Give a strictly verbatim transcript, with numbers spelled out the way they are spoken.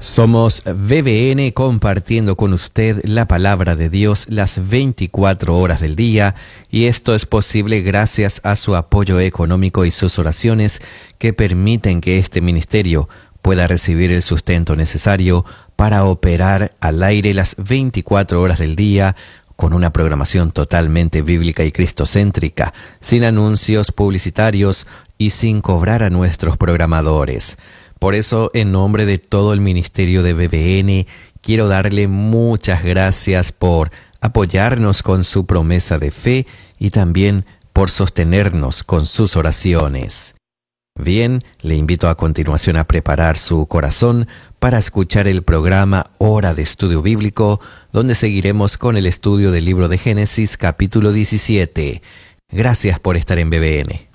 Somos B B N compartiendo con usted la palabra de Dios las veinticuatro horas del día, y esto es posible gracias a su apoyo económico y sus oraciones que permiten que este ministerio pueda recibir el sustento necesario para operar al aire las veinticuatro horas del día con una programación totalmente bíblica y cristocéntrica, sin anuncios publicitarios y sin cobrar a nuestros programadores. Por eso, en nombre de todo el ministerio de B B N, quiero darle muchas gracias por apoyarnos con su promesa de fe y también por sostenernos con sus oraciones. Bien, le invito a continuación a preparar su corazón para escuchar el programa Hora de Estudio Bíblico, donde seguiremos con el estudio del libro de Génesis, capítulo diecisiete. Gracias por estar en B B N.